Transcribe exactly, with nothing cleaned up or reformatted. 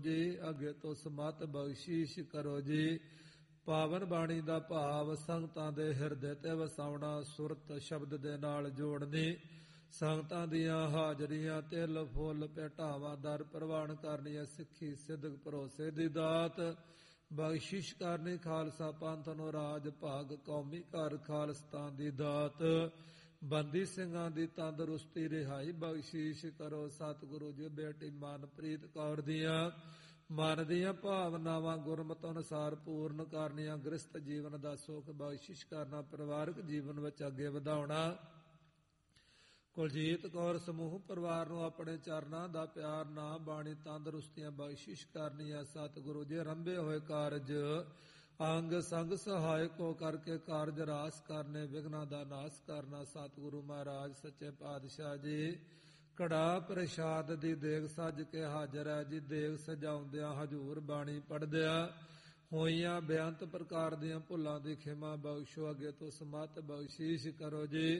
ਜੀ। ਅੱਗੇ ਤੋਂ ਸਮਤ ਬਖਸ਼ੀਸ਼ ਕਰੋ ਜੀ। ਪਾਵਨ ਬਾਣੀ ਦਾ ਭਾਵ ਸੰਗਤਾਂ ਦੇ ਹਿਰਦੇ ਤੇ ਵਸਾਉਣਾ, ਸੁਰਤ ਸ਼ਬਦ ਦੇ ਨਾਲ ਜੋੜਨੀ, ਸੰਗਤਾਂ ਦੀਆਂ ਹਾਜ਼ਰੀਆਂ, ਤਿਲ ਫੁੱਲ ਭੇਟਾਵਾਂ ਦਰ ਪ੍ਰਵਾਨ ਕਰਨੀਆਂ, ਸਿੱਖੀ ਸਿੱਧਕ ਭਰੋਸੇ ਦੀ ਦਾਤ ਬਖਸ਼ਿਸ਼ ਕਰਨੀ, ਖਾਲਸਾ ਪੰਥ ਨੂੰ ਰਾਜ ਭਾਗ, ਕੌਮੀ ਘਰ ਖਾਲਸਤਾਨ ਦੀ ਦਾਤ, ਬੰਦੀ ਸਿੰਘਾਂ ਦੀ ਤੰਦਰੁਸਤੀ ਰਿਹਾਈ ਬਖਸ਼ੀਸ਼ ਕਰੋ। ਸਤਿਗੁਰੂ ਜੀ ਬੇਟੀ ਮਨਪ੍ਰੀਤ ਕੌਰ ਦੀਆਂ ਮਨ ਦੀਆਂ ਭਾਵਨਾਵਾਂ ਗੁਰਮਤਿ ਅਨੁਸਾਰ ਪੂਰਨ ਕਰਨੀਆਂ, ਗ੍ਰਸਤ ਜੀਵਨ ਦਾ ਸੁੱਖ ਬਖਸ਼ਿਸ਼ ਕਰਨਾ, ਪਰਿਵਾਰਕ ਜੀਵਨ ਵਿੱਚ ਅੱਗੇ ਵਧਾਉਣਾ। ਕੁਲਜੀਤ ਕੌਰ ਸਮੂਹ ਪਰਿਵਾਰ ਨੂੰ ਆਪਣੇ ਚਰਨਾਂ ਦਾ ਪਿਆਰ, ਨਾਮ ਬਾਣੀ ਤੰਦਰੁਸਤੀਆਂ ਬਖਸ਼ਿਸ਼ ਕਰਨੀਆਂ। ਸਤਿਗੁਰੂ ਜੀ ਆਰੰਭੇ ਹੋਏ ਕਾਰਜ ਅੰਗ ਸੰਗ ਸਹਾਇਕ ਹੋ ਕਰਕੇ ਕਾਰਜ ਰਾਸ ਕਰਨੇ, ਵਿਘਨਾਂ ਦਾ ਨਾਸ ਕਰਨਾ। ਸਤਿਗੁਰੂ ਮਹਾਰਾਜ ਸੱਚੇ ਪਾਤਸ਼ਾਹ ਜੀ ਕੜਾ ਪ੍ਰਸ਼ਾਦ ਦੀ ਦੇਗ ਸੱਜ ਕੇ ਹਾਜ਼ਰ ਹੈ ਜੀ। ਦੇਗ ਸਜਾਉਂਦਿਆਂ ਹਜ਼ੂਰ ਬਾਣੀ ਪੜ੍ਹਦਿਆਂ ਹੋਈਆਂ ਬੇਅੰਤ ਪ੍ਰਕਾਰ ਦੀਆਂ ਭੁੱਲਾਂ ਦੀ ਖਿਮਾ ਬਖਸ਼ੋ। ਅੱਗੇ ਤੋਂ ਸਮਤ ਬਖਸ਼ੀਸ਼ ਕਰੋ ਜੀ।